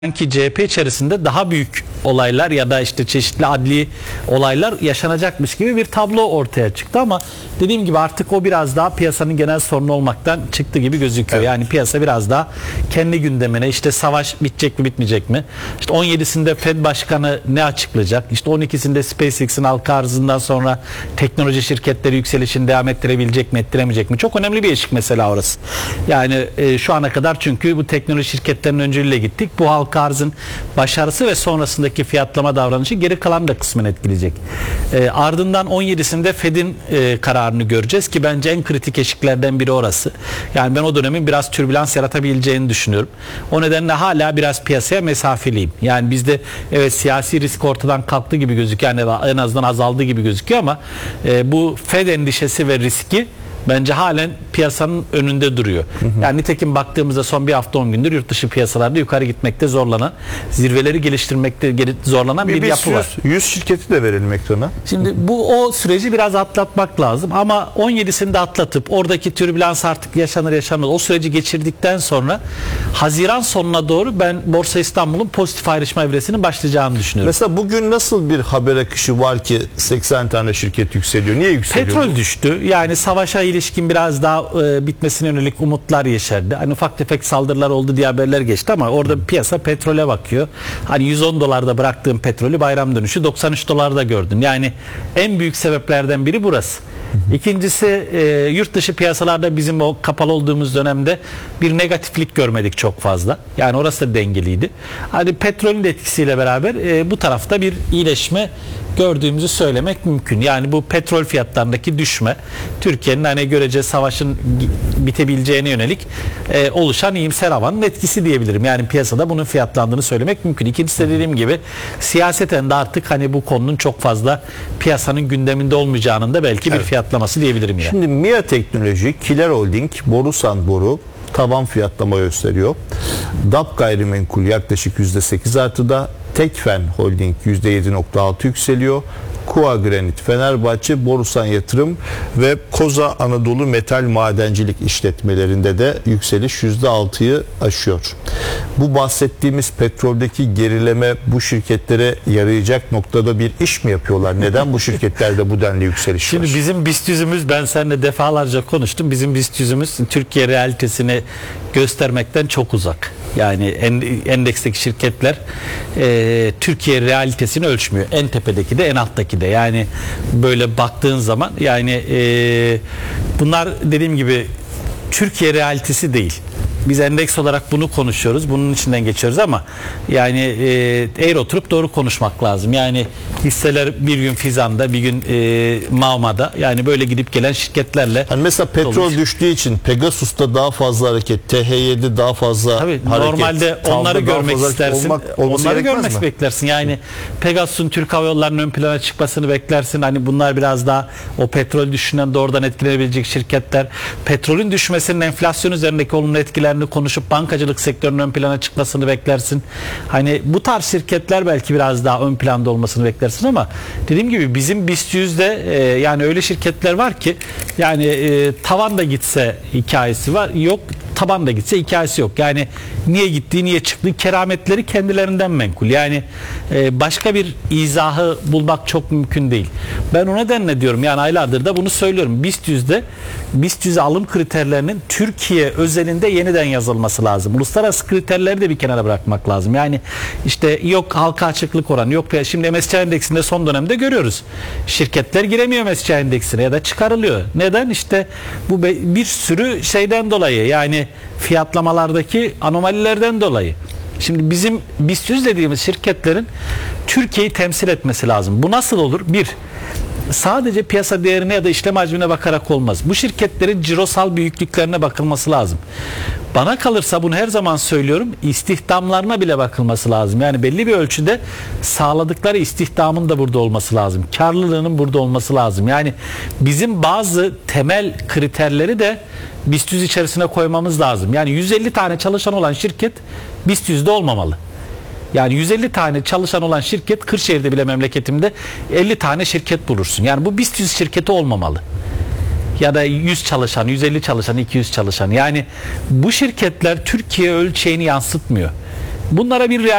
Sanki CHP içerisinde daha büyük olaylar ya da işte çeşitli adli olaylar yaşanacakmış gibi bir tablo ortaya çıktı ama dediğim gibi artık o biraz daha piyasanın genel sorunu olmaktan çıktı gibi gözüküyor. Evet. Yani piyasa biraz daha kendi gündemine, işte savaş bitecek mi bitmeyecek mi? İşte 17'sinde Fed Başkanı ne açıklayacak? İşte 12'sinde SpaceX'in halka arzından sonra teknoloji şirketleri yükselişini devam ettirebilecek mi, ettiremeyecek mi? Çok önemli bir eşik mesela orası. Yani şu ana kadar çünkü bu teknoloji şirketlerinin öncülüğüyle gittik. Bu halka arzın başarısı ve sonrasındaki fiyatlama davranışı geri kalan da kısmını etkileyecek. Ardından 17'sinde Fed'in kararını göreceğiz ki bence en kritik eşiklerden biri orası. Yani ben o dönemin biraz türbülans yaratabileceğini düşünüyorum. O nedenle hala biraz piyasaya mesafeliyim. Yani bizde evet siyasi risk ortadan kalktı gibi gözüküyor. Yani en azından azaldı gibi gözüküyor ama bu Fed endişesi ve riski bence halen piyasanın önünde duruyor. Yani nitekim baktığımızda son bir hafta 10 gündür yurt dışı piyasalarda yukarı gitmekte zorlanan, zirveleri geliştirmekte zorlanan bir yapı var. 100 şirketi de verelim ekrana. Şimdi o süreci biraz atlatmak lazım ama 17'sinde atlatıp oradaki türbülans artık yaşanır o süreci geçirdikten sonra Haziran sonuna doğru ben Borsa İstanbul'un pozitif ayrışma evresinin başlayacağını düşünüyorum. Mesela bugün nasıl bir haber akışı var ki 80 tane şirket yükseliyor? Niye yükseliyor? Petrol düştü. Yani savaşa ilişkin biraz daha bitmesine yönelik umutlar yeşerdi. Hani ufak tefek saldırılar oldu diye haberler geçti ama orada piyasa petrole bakıyor. Hani 110 dolarda bıraktığım petrolü bayram dönüşü 93 dolarda gördüm. Yani en büyük sebeplerden biri burası. İkincisi yurt dışı piyasalarda bizim o kapalı olduğumuz dönemde bir negatiflik görmedik çok fazla. Yani orası da dengeliydi. Hani petrolün de etkisiyle beraber bu tarafta bir iyileşme gördüğümüzü söylemek mümkün. Yani bu petrol fiyatlarındaki düşme Türkiye'nin hani görece savaşın bitebileceğine yönelik oluşan iyimser havanın etkisi diyebilirim. Yani piyasada bunun fiyatlandığını söylemek mümkün. İkincisi de dediğim gibi siyaseten de artık hani bu konunun çok fazla piyasanın gündeminde olmayacağının da belki bir fiyatlaması diyebilirim yani. Şimdi MİA Teknoloji, Kiler Holding, Borusan Boru tavan fiyatlama gösteriyor. DAP Gayrimenkul yaklaşık %8 artıda, Tekfen Holding %7.6 yükseliyor. Kua Granit, Fenerbahçe, Borusan Yatırım ve Koza Anadolu Metal Madencilik işletmelerinde de yükseliş %6'yı aşıyor. Bu bahsettiğimiz petroldeki gerileme bu şirketlere yarayacak noktada bir iş mi yapıyorlar? Neden bu şirketlerde bu denli yükseliş var? Şimdi bizim BIST yüzümüz, ben seninle defalarca konuştum. Bizim BIST yüzümüz Türkiye realitesini göstermekten çok uzak. Yani endeksteki şirketler Türkiye realitesini ölçmüyor. En tepedeki de en alttaki de. Yani böyle baktığın zaman yani bunlar dediğim gibi Türkiye realitesi değil. Biz endeks olarak bunu konuşuyoruz. Bunun içinden geçiyoruz ama yani eğer oturup doğru konuşmak lazım. Yani hisseler bir gün Fizan'da, bir gün Mavma'da, yani böyle gidip gelen şirketlerle. Yani mesela petrol düştüğü için Pegasus'ta daha fazla hareket, TH7 daha fazla hareket. Normalde onları görmek istersin. Onları görmek beklersin. Yani Pegasus'un Türk Hava Yolları'nın ön plana çıkmasını beklersin. Hani bunlar biraz daha o petrol düşüşünden doğrudan etkilenebilecek şirketler. Petrolün düşmesinin enflasyon üzerindeki olumlu etkiler konuşup bankacılık sektörünün ön plana çıkmasını beklersin. Hani bu tarz şirketler belki biraz daha ön planda olmasını beklersin ama dediğim gibi bizim BIST 100'de yani öyle şirketler var ki yani tavan da gitse hikayesi var. Yok, taban da gitse hikayesi yok. Yani niye gittiği, niye çıktığı kerametleri kendilerinden menkul. Yani başka bir izahı bulmak çok mümkün değil. Ben o nedenle diyorum, yani aylardır da bunu söylüyorum. BIST 100'e alım kriterlerinin Türkiye özelinde yeniden yazılması lazım. Uluslararası kriterleri de bir kenara bırakmak lazım. Yani işte yok halka açıklık oranı, yok şimdi MSCI endeksinde son dönemde görüyoruz. Şirketler giremiyor MSCI endeksine ya da çıkarılıyor. Neden? İşte bu bir sürü şeyden dolayı, yani fiyatlamalardaki anomalilerden dolayı. Şimdi bizim BIST 100 dediğimiz şirketlerin Türkiye'yi temsil etmesi lazım. Bu nasıl olur? Sadece piyasa değerine ya da işlem hacmine bakarak olmaz. Bu şirketlerin cirosal büyüklüklerine bakılması lazım. Bana kalırsa, bunu her zaman söylüyorum, istihdamlarına bile bakılması lazım. Yani belli bir ölçüde sağladıkları istihdamın da burada olması lazım. Karlılığının burada olması lazım. Yani bizim bazı temel kriterleri de BIST 100 içerisine koymamız lazım. Yani 150 tane çalışan olan şirket BIST 100'de olmamalı. Yani 150 tane çalışan olan şirket, Kırşehir'de bile memleketimde 50 tane şirket bulursun. Yani bu BIST 100 şirketi olmamalı. Ya da 100 çalışan, 150 çalışan, 200 çalışan. Yani bu şirketler Türkiye ölçeğini yansıtmıyor. Bunlara bir